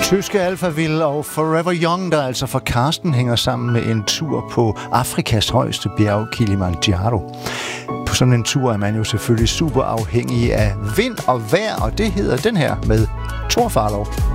Tyske Alphaville og Forever Young, der altså for Karsten hænger sammen med en tur på Afrikas højeste bjerg, Kilimanjaro. På sådan en tur er man jo selvfølgelig super afhængig af vind og vejr, og det hedder den her med Thor Farlov.